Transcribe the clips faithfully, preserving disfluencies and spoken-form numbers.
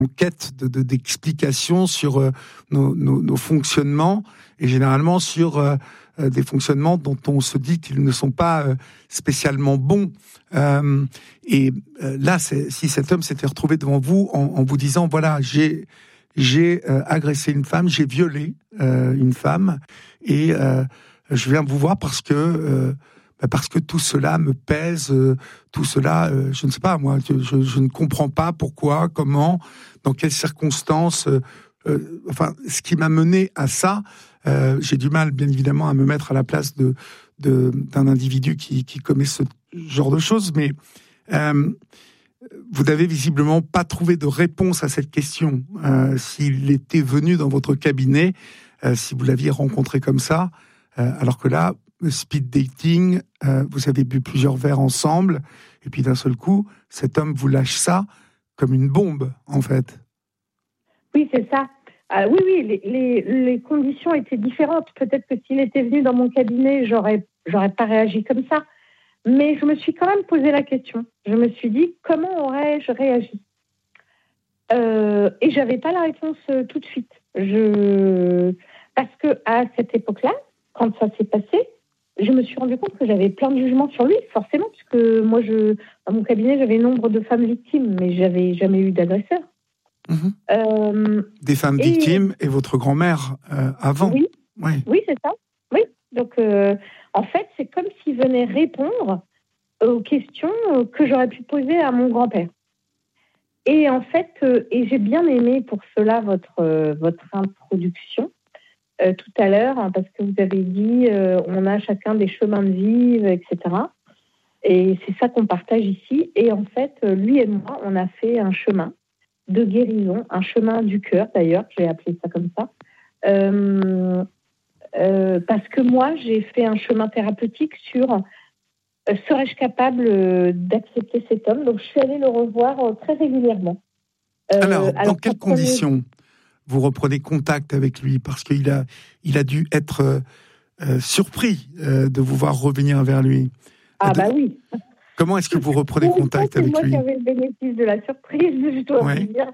en quête de, de, d'explications sur euh, nos, nos, nos fonctionnements, et généralement sur euh, des fonctionnements dont on se dit qu'ils ne sont pas euh, spécialement bons. Euh, et euh, là, c'est, si cet homme s'était retrouvé devant vous en, en vous disant, voilà, j'ai, j'ai euh, agressé une femme, j'ai violé euh, une femme, et euh, je viens vous voir parce que... Euh, parce que tout cela me pèse, euh, tout cela, euh, je ne sais pas, moi, je, je, je ne comprends pas pourquoi, comment, dans quelles circonstances, euh, euh, enfin, ce qui m'a mené à ça, euh, j'ai du mal, bien évidemment, à me mettre à la place de, de d'un individu qui, qui commet ce genre de choses, mais euh, vous n'avez visiblement pas trouvé de réponse à cette question. Euh, s'il était venu dans votre cabinet, euh, si vous l'aviez rencontré comme ça, euh, alors que là, speed dating, euh, vous avez bu plusieurs verres ensemble, et puis d'un seul coup, cet homme vous lâche ça comme une bombe, en fait. Oui, c'est ça. Euh, oui, oui, les, les, les conditions étaient différentes. Peut-être que s'il était venu dans mon cabinet, j'aurais, j'aurais pas réagi comme ça. Mais je me suis quand même posé la question. Je me suis dit, comment aurais-je réagi ? euh, Et j'avais pas la réponse euh, tout de suite. Je... Parce que à cette époque-là, quand ça s'est passé, je me suis rendu compte que j'avais plein de jugements sur lui, forcément, puisque moi, je, dans mon cabinet, j'avais nombre de femmes victimes, mais j'avais jamais eu d'agresseur. Mmh. Euh, Des femmes et... victimes et votre grand-mère euh, avant. Oui, oui, oui, c'est ça. Oui. Donc, euh, en fait, c'est comme s'il venait répondre aux questions que j'aurais pu poser à mon grand-père. Et en fait, euh, et j'ai bien aimé pour cela votre euh, votre introduction. Euh, tout à l'heure, hein, parce que vous avez dit euh, on a chacun des chemins de vie, et cetera. Et c'est ça qu'on partage ici. Et en fait, lui et moi, on a fait un chemin de guérison, un chemin du cœur d'ailleurs, j'ai appelé ça comme ça. Euh, euh, parce que moi, j'ai fait un chemin thérapeutique sur euh, serais-je capable euh, d'accepter cet homme. Donc, je suis allée le revoir euh, très régulièrement. Euh, alors, alors, dans quelles conditions vous reprenez contact avec lui ? Parce qu'il a, il a dû être euh, euh, surpris euh, de vous voir revenir vers lui. Ah de... bah oui. Comment est-ce que vous reprenez oui, contact avec lui ? lui ? C'est moi qui avais le bénéfice de la surprise, je dois ouais. vous dire.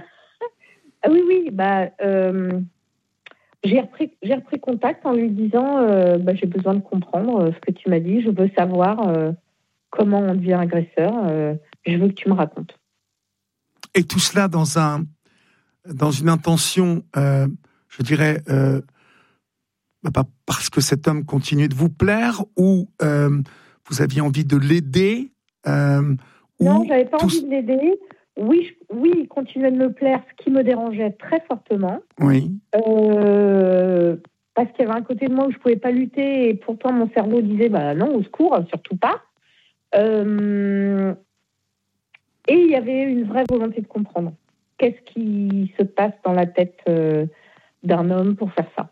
ah oui, oui, bah, euh, j'ai, repris, j'ai repris contact en lui disant euh, bah, j'ai besoin de comprendre euh, ce que tu m'as dit, je veux savoir euh, comment on devient agresseur, euh, je veux que tu me racontes. Et tout cela dans, un, dans une intention, euh, je dirais, euh, bah, parce que cet homme continue de vous plaire, ou euh, vous aviez envie de l'aider euh, Non, j'avais pas tout... envie de l'aider. Oui, je, oui, il continuait de me plaire, ce qui me dérangeait très fortement. Oui. Euh, parce qu'il y avait un côté de moi où je pouvais pas lutter, et pourtant mon cerveau disait bah non, au secours, surtout pas. Euh, et il y avait une vraie volonté de comprendre. Qu'est-ce qui se passe dans la tête euh, d'un homme pour faire ça ?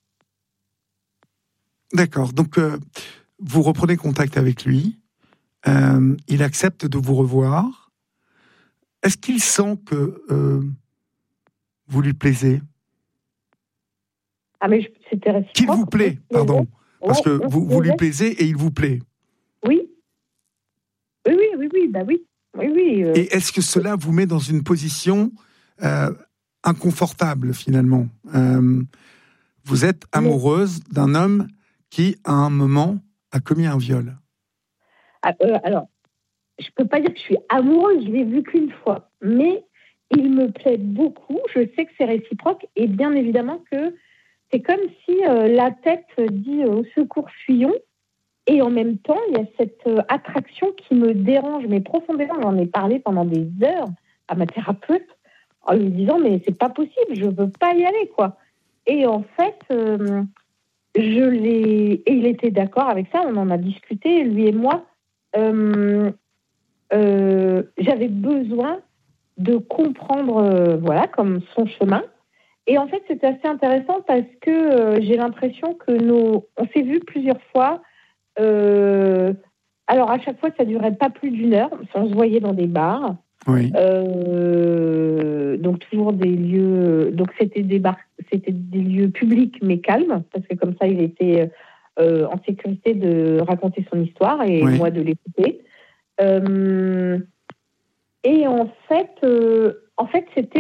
D'accord. Donc, euh, vous reprenez contact avec lui. Euh, il accepte de vous revoir. Est-ce qu'il sent que euh, vous lui plaisez ? Ah, mais je, c'était réciproque. Qu'il vous plaît, pardon. Parce ouais, que vous, vous lui plaisez et il vous plaît. Oui. Oui, oui, oui, oui, bah oui. Oui, oui, euh... Et est-ce que cela vous met dans une position euh, inconfortable, finalement ? euh, Vous êtes amoureuse mais... d'un homme qui, à un moment, a commis un viol. Ah, euh, alors, je ne peux pas dire que je suis amoureuse, je ne l'ai vu qu'une fois. Mais il me plaît beaucoup, je sais que c'est réciproque, et bien évidemment que c'est comme si euh, la tête dit euh, « au secours, fuyons », et en même temps, il y a cette euh, attraction qui me dérange, mais profondément. J'en ai parlé pendant des heures à ma thérapeute, en lui disant « mais c'est pas possible, je ne veux pas y aller, quoi ». Et en fait, euh, je l'ai... Et il était d'accord avec ça, on en a discuté, lui et moi. Euh, euh, j'avais besoin de comprendre, euh, voilà, comme son chemin. Et en fait, c'était assez intéressant parce que euh, j'ai l'impression que nos... On s'est vus plusieurs fois. Euh, alors, à chaque fois, ça durait pas plus d'une heure. On se voyait dans des bars. Oui. Euh, donc, toujours des lieux... Donc, c'était des bars... C'était des lieux publics, mais calmes, parce que comme ça, il était euh, en sécurité de raconter son histoire et oui. moi de l'écouter. Euh, et en fait, euh, en fait, c'était